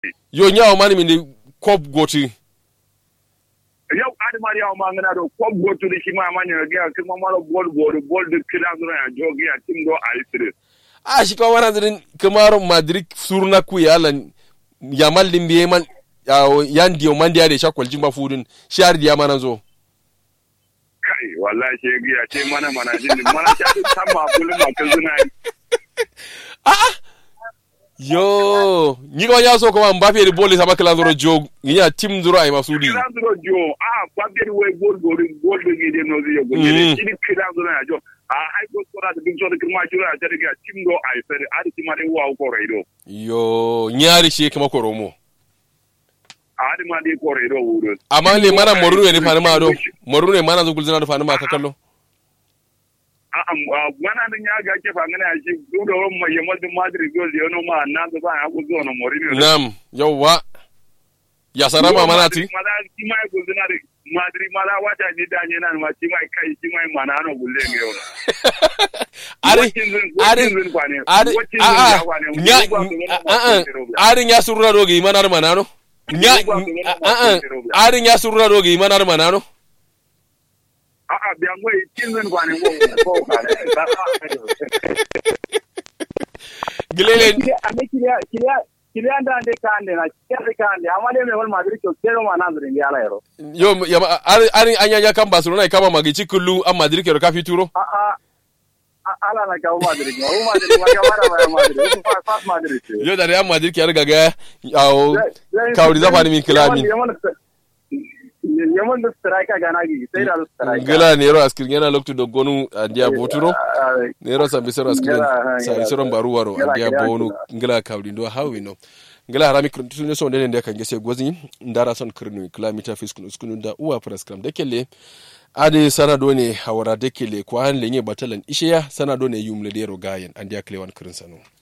yo nyawo mani min kop goti yau adama yawo mangana do kop gotu da shi ma manya ga kuma malo bol de kilan do ya jogi ya tim do aisire a shi ko wana din kamaro Madrid surna ku ya lan yamal limbe man yan diyo man dia de shakwal jimba fudun shar dia mana zo kai wallahi she giya ce mana jin mana ta tamma bulun ma kazuna yo ni ko ya so ko Mbappe de boli sama kala zoro jog ni ya tim zoro ay masudi kala zoro jo Mbappe de way gol de de no ziyo go ni kala zoro ya jo ai ko sora de binjo de kirma jura ta de tim do ay fere adi timare wa ko reido yo nyaari she kama ko romo adi ma de ko reido wuro amma le mana morru ne fa ma do morru ne mana zo gulzina do fa ma ka kallo mana nan ya ga ke fa ngana shi dudo mai yamal da Madrid gol da no ma nan da ba ya ku zo no Mourinho nam yawa ya sarama mana ti mala ki mai gol da Madrid mala wata ni da ne nan ma ki mai kai ki mai mana no gulle ne yau arin ya surura dogi manar manano nya arin ya surura dogi manar manano biyan wai cinzin kwanin ko kare gilele kiliyan da ande kande na kande amma ne mai Madrid to kero ma nan zirin yala yaro yo arin anya kan Barcelona kama magici kullu an Madrid kero ka fituro ala na kawo Madrid ma kamara Madrid fast Madrid yo da Real Madrid ke riga ga kawri zafani min kilami yaman da strike gana gi sai da strike gila ne ro askir yana loktu do gonu andia boturo ne ro sambi sero askir sai sero baruwaro andia bonu gila kawri ndo how we know gila harami kuntu ne so ndene nde kan gese gozi ndara son kirnu kilometer fiskun uskunu da uwa prescribe dekele ade sanado ne hawara dekele ko han lenye batalan ishiya sanado ne yumle de ro gayen andia klewan kirin sano